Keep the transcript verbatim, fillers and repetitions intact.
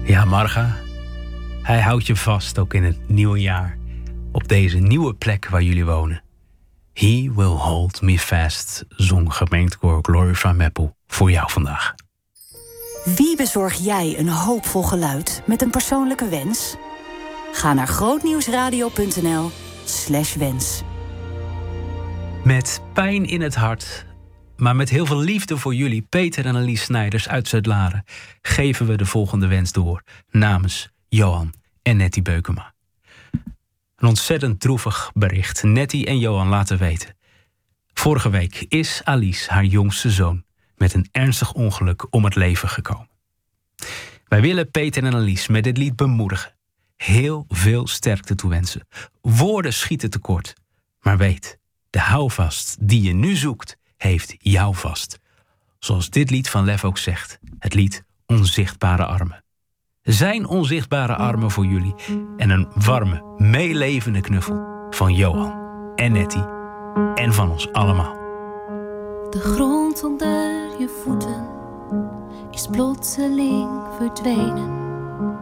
Ja, Marga, hij houdt je vast ook in het nieuwe jaar. Op deze nieuwe plek waar jullie wonen. He will hold me fast, zong gemeentekoor Glory van Meppel voor jou vandaag. Wie bezorg jij een hoopvol geluid met een persoonlijke wens? Ga naar grootnieuwsradio.nl slash wens. Met pijn in het hart, maar met heel veel liefde voor jullie, Peter en Alice Snijders uit Zuid-Laren, geven we de volgende wens door namens Johan en Nettie Beukema. Een ontzettend droevig bericht. Nettie en Johan laten weten. Vorige week is Alice, haar jongste zoon, met een ernstig ongeluk om het leven gekomen. Wij willen Peter en Alice met dit lied bemoedigen. Heel veel sterkte toewensen. Woorden schieten tekort. Maar weet, de houvast die je nu zoekt, heeft jou vast. Zoals dit lied van Lef ook zegt. Het lied Onzichtbare Armen. Zijn onzichtbare armen voor jullie. En een warme, meelevende knuffel van Johan en Nettie. En van ons allemaal. De grond onder je voeten is plotseling verdwenen.